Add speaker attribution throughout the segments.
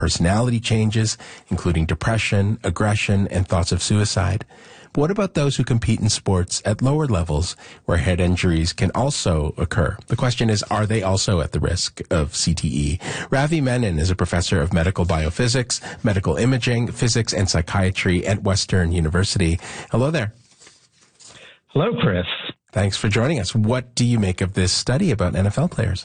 Speaker 1: personality changes, including depression, aggression, and thoughts of suicide. But what about those who compete in sports at lower levels where head injuries can also occur? The question is, are they also at the risk of CTE? Ravi Menon is a professor of medical biophysics, medical imaging, physics, and psychiatry at Western University. Hello there.
Speaker 2: Hello, Chris.
Speaker 1: Thanks for joining us. What do you make of this study about NFL players?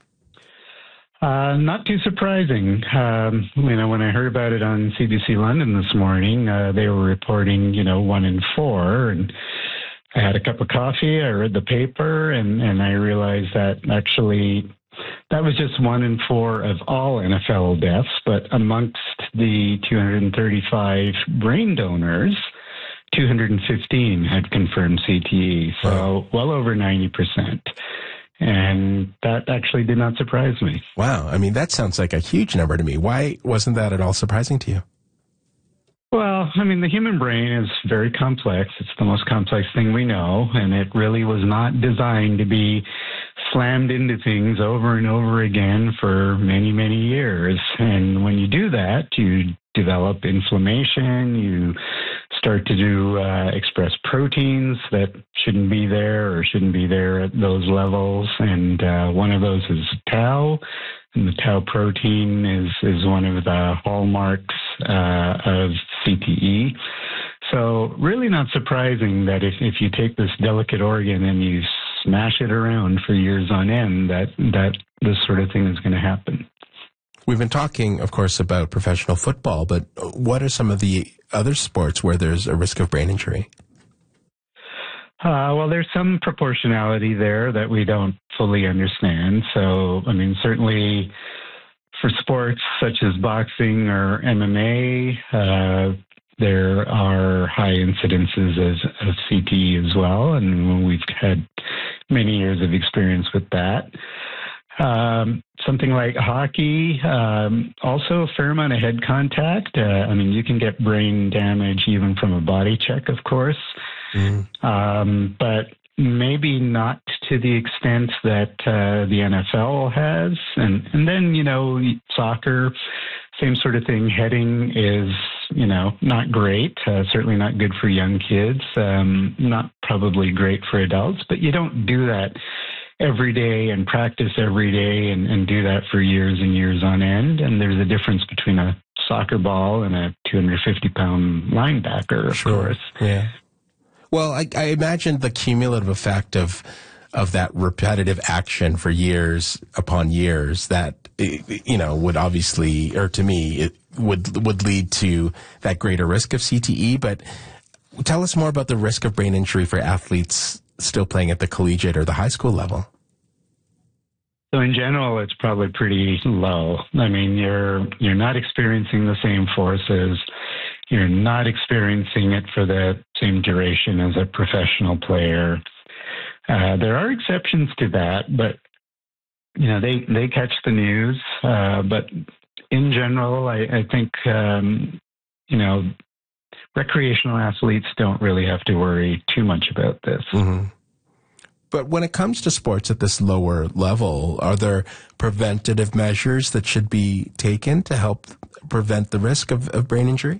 Speaker 2: Not too surprising. When I heard about it on CBC London this morning, they were reporting, 1 in 4. And I had a cup of coffee, I read the paper, and I realized that actually that was just 1 in 4 of all NFL deaths. But amongst the 235 brain donors, 215 had confirmed CTE, so well over 90%. And that actually did not surprise me.
Speaker 1: Wow. I mean, that sounds like a huge number to me. Why wasn't that at all surprising to you?
Speaker 2: Well, the human brain is very complex. It's the most complex thing we know, and it really was not designed to be slammed into things over and over again for many, many years. And when you do that, you develop inflammation, you start to express proteins that shouldn't be there or shouldn't be there at those levels. And one of those is tau. And the tau protein is one of the hallmarks of CTE. So really not surprising that if you take this delicate organ and you smash it around for years on end, that this sort of thing is going to happen.
Speaker 1: We've been talking, of course, about professional football, but what are some of the other sports where there's a risk of brain injury?
Speaker 2: Well, there's some proportionality there that we don't fully understand. So, certainly for sports such as boxing or MMA, there are high incidences of CTE as well, and we've had many years of experience with that. Something like hockey, also a fair amount of head contact. You can get brain damage even from a body check, of course, but maybe not to the extent that the NFL has. And then, soccer, same sort of thing. Heading is, not great, certainly not good for young kids, not probably great for adults, but you don't do that every day and practice every day and do that for years and years on end. And there's a difference between a soccer ball and a 250-pound linebacker, of course. Yeah.
Speaker 1: Well, I imagine the cumulative effect of that repetitive action for years upon years that, would obviously, or to me, it would lead to that greater risk of CTE. But tell us more about the risk of brain injury for athletes still playing at the collegiate or the high school level.
Speaker 2: So in general, it's probably pretty low. You're not experiencing the same forces. You're not experiencing it for the same duration as a professional player. There are exceptions to that, but they catch the news. But in general, I think recreational athletes don't really have to worry too much about this.
Speaker 1: Mm-hmm. But when it comes to sports at this lower level, are there preventative measures that should be taken to help prevent the risk of brain injury?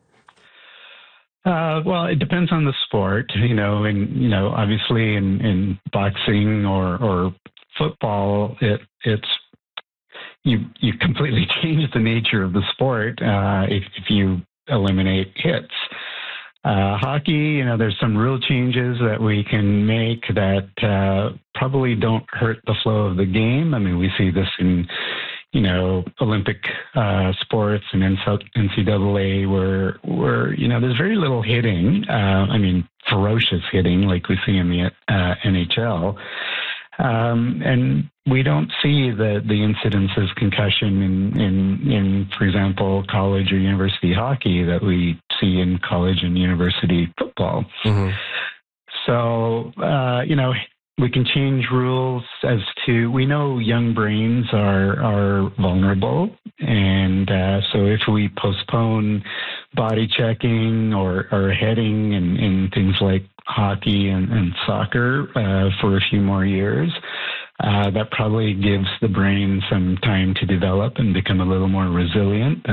Speaker 2: Well, it depends on the sport, obviously in boxing or football, it's you completely change the nature of the sport if you eliminate hits. Hockey, there's some rule changes that we can make that probably don't hurt the flow of the game. We see this in, Olympic sports and NCAA where there's very little hitting. Ferocious hitting like we see in the NHL. And we don't see the incidence of concussion in, for example, college or university hockey that we see in college and university football. Mm-hmm. So, we can change rules as to, we know young brains are vulnerable. And so if we postpone body checking or heading in things like hockey and soccer for a few more years, that probably gives the brain some time to develop and become a little more resilient